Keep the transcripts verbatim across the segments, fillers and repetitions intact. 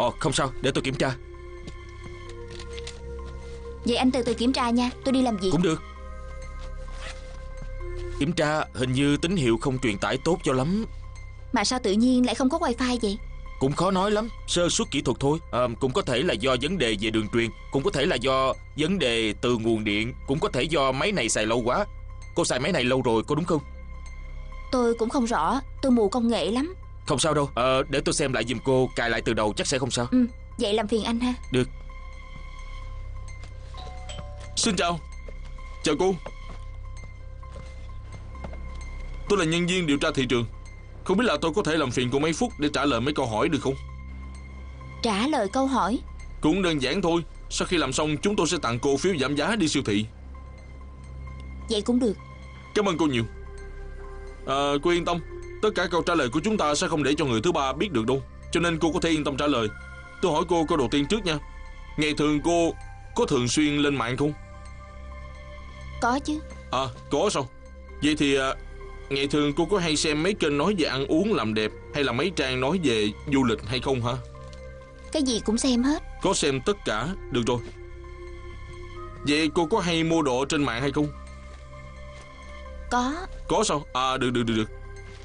Ồ không sao, để tôi kiểm tra. Vậy anh từ từ kiểm tra nha, tôi đi làm việc. Cũng được. Kiểm tra hình như tín hiệu không truyền tải tốt cho lắm. Mà sao tự nhiên lại không có wifi vậy? Cũng khó nói lắm, sơ suất kỹ thuật thôi. à, Cũng có thể là do vấn đề về đường truyền, cũng có thể là do vấn đề từ nguồn điện, cũng có thể do máy này xài lâu quá. Cô xài máy này lâu rồi, có đúng không? Tôi cũng không rõ, tôi mù công nghệ lắm. Không sao đâu, à, để tôi xem lại giùm cô, cài lại từ đầu chắc sẽ không sao. Ừ, vậy làm phiền anh ha. Được. Xin chào. Chào cô. Tôi là nhân viên điều tra thị trường. Không biết là tôi có thể làm phiền cô mấy phút để trả lời mấy câu hỏi được không? Trả lời câu hỏi? Cũng đơn giản thôi. Sau khi làm xong chúng tôi sẽ tặng cô phiếu giảm giá đi siêu thị. Vậy cũng được. Cảm ơn cô nhiều. À, cô yên tâm, tất cả câu trả lời của chúng ta sẽ không để cho người thứ ba biết được đâu. Cho nên cô có thể yên tâm trả lời. Tôi hỏi cô câu đầu tiên trước nha. Ngày thường cô có thường xuyên lên mạng không? Có chứ. À, có sao? Vậy thì à, ngày thường cô có hay xem mấy kênh nói về ăn uống làm đẹp, hay là mấy trang nói về du lịch hay không hả? Cái gì cũng xem hết. Có xem tất cả, được rồi. Vậy cô có hay mua đồ trên mạng hay không? Có. Có sao? À, được được được được.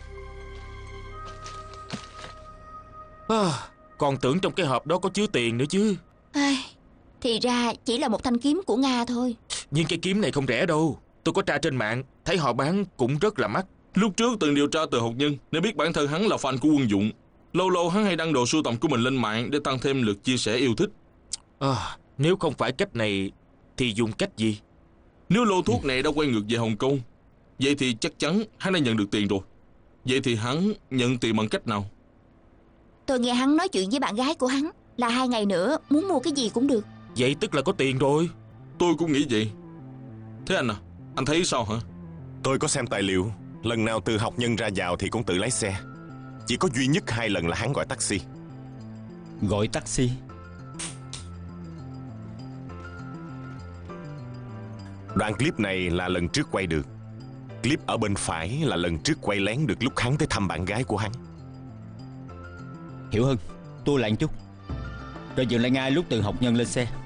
à, Còn tưởng trong cái hộp đó có chứa tiền nữa chứ. Ai, thì ra chỉ là một thanh kiếm của Nga thôi. Nhưng cái kiếm này không rẻ đâu. Tôi có tra trên mạng, thấy họ bán cũng rất là mắc. Lúc trước từng điều tra từ học nhân nên biết bản thân hắn là fan của Quân Dụng. Lâu lâu hắn hay đăng đồ sưu tầm của mình lên mạng để tăng thêm lượt chia sẻ yêu thích. à, Nếu không phải cách này thì dùng cách gì? Nếu lô thuốc này đã quay ngược về Hồng Kông, vậy thì chắc chắn hắn đã nhận được tiền rồi. Vậy thì hắn nhận tiền bằng cách nào? Tôi nghe hắn nói chuyện với bạn gái của hắn là hai ngày nữa muốn mua cái gì cũng được. Vậy tức là có tiền rồi. Tôi cũng nghĩ vậy. Thế anh à, anh thấy sao hả? Tôi có xem tài liệu. Lần nào từ học nhân ra vào thì cũng tự lái xe. Chỉ có duy nhất hai lần là hắn gọi taxi. Gọi taxi? Đoạn clip này là lần trước quay được. Clip ở bên phải là lần trước quay lén được lúc hắn tới thăm bạn gái của hắn. Hiểu Hưng, tua lại một chút, rồi dừng lại ngay lúc từ học nhân lên xe.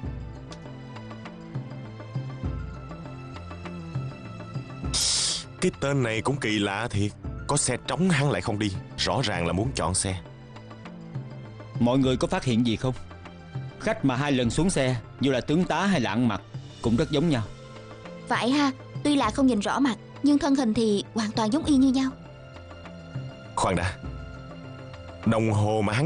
Cái tên này cũng kỳ lạ thiệt. Có xe trống hắn lại không đi. Rõ ràng là muốn chọn xe. Mọi người có phát hiện gì không? Khách mà hai lần xuống xe, dù là tướng tá hay là ăn mặc, cũng rất giống nhau. Phải ha, tuy là không nhìn rõ mặt, nhưng thân hình thì hoàn toàn giống y như nhau. Khoan đã. Đồng hồ mà hắn